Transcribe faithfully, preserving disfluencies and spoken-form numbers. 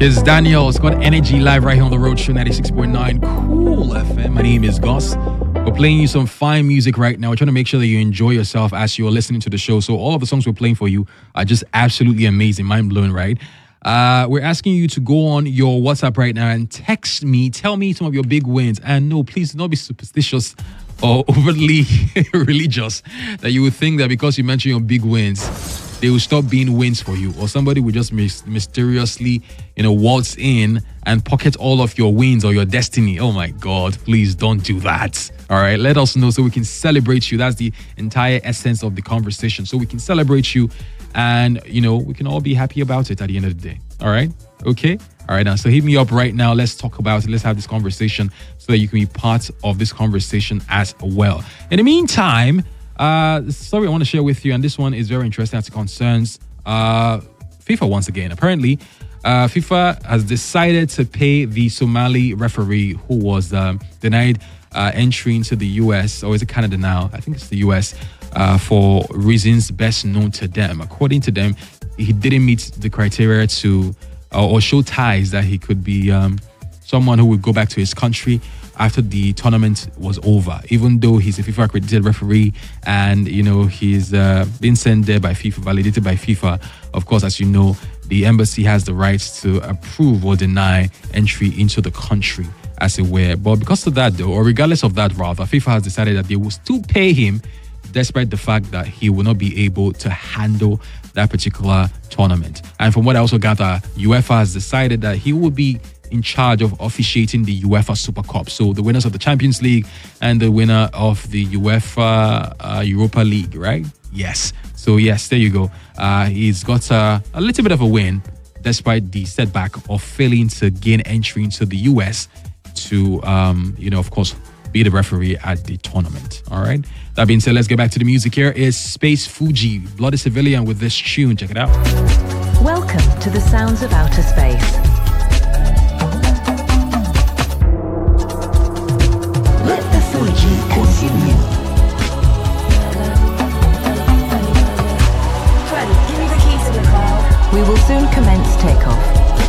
It's Daniel. It's got Energy live right here on the Road Show ninety-six point nine Cool F M. My name is Gus. We're playing you some fine music right now. We're trying to make sure that you enjoy yourself as you're listening to the show. So all of the songs we're playing for you are just absolutely amazing, mind-blowing, right? Uh, we're asking you to go on your WhatsApp right now and text me. Tell me some of your big wins. And no, please do not be superstitious or overly religious that you would think that because you mention your big wins, they will stop being wins for you, or somebody will just mis- mysteriously, you know, waltz in and pocket all of your wins or your destiny. Oh my God, please don't do that. All right, let us know so we can celebrate you. That's the entire essence of the conversation. So we can celebrate you and, you know, we can all be happy about it at the end of the day. All right, okay? All right, now, so hit me up right now. Let's talk about it. Let's have this conversation so that you can be part of this conversation as well. In the meantime, Uh, the story I want to share with you, and this one is very interesting as it concerns uh, FIFA once again. Apparently, uh, FIFA has decided to pay the Somali referee who was um, denied uh, entry into the U S, or is it Canada now? I think it's the U S, uh, for reasons best known to them. According to them, he didn't meet the criteria to uh, or show ties that he could be um, someone who would go back to his country after the tournament was over, even though he's a FIFA accredited referee and, you know, he's uh, been sent there by FIFA, validated by FIFA. Of course, as you know, the embassy has the rights to approve or deny entry into the country, as it were. But because of that, though, or regardless of that, rather, FIFA has decided that they will still pay him despite the fact that he will not be able to handle that particular tournament. And from what I also gather, UEFA has decided that he will be in charge of officiating the UEFA Super Cup. So the winners of the Champions League and the winner of the UEFA uh, Europa League, right? Yes. So yes, there you go. Uh, he's got uh, a little bit of a win despite the setback of failing to gain entry into the U S to, um, you know, of course, be the referee at the tournament. All right. That being said, let's get back to the music. Here is Space Fuji, Bloody Civilian with this tune. Check it out. Welcome to the sounds of outer space. Let the Fuji consume you.